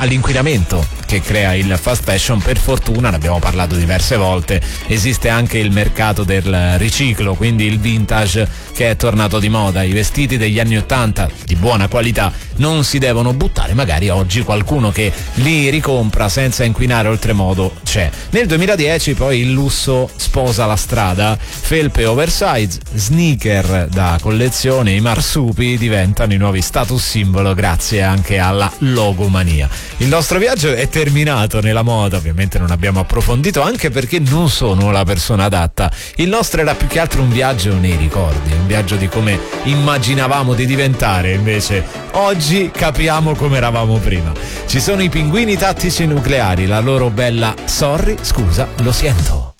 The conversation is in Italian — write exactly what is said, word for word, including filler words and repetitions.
all'inquinamento che crea il fast fashion. Per fortuna, ne abbiamo parlato diverse volte, esiste anche il mercato del riciclo, quindi il vintage che è tornato di moda. I vestiti degli anni ottanta di buona qualità non si devono buttare, magari oggi qualcuno che li ricompra senza inquinare oltremodo c'è. Nel duemiladieci poi il lusso sposa la strada, felpe oversize, sneaker da collezione, i marsupi diventano i nuovi status simbolo grazie anche alla logomania. Il nostro viaggio è terminato nella moda, ovviamente non abbiamo approfondito anche perché non sono la persona adatta. Il nostro era più che altro un viaggio nei ricordi, un viaggio di come immaginavamo di diventare, invece oggi capiamo come eravamo prima. Ci sono i pinguini tattici nucleari, la loro bella sorry, scusa, lo sento.